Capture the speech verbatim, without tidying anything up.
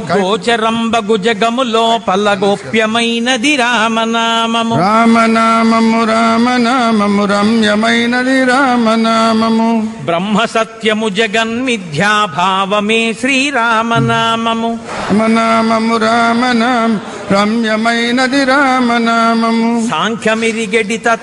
గోచరంబగు జగములో పల్లగోప్యమైనది రామనామము. రామనామము రామనామము రమ్యమైనది రామనామము. బ్రహ్మ సత్యము జగన్మిథ్యా భావమే శ్రీరామనామము. రామనామము రామనామ రమ్యమైనది రామనామము. సాంఖ్యమిరిగెడిత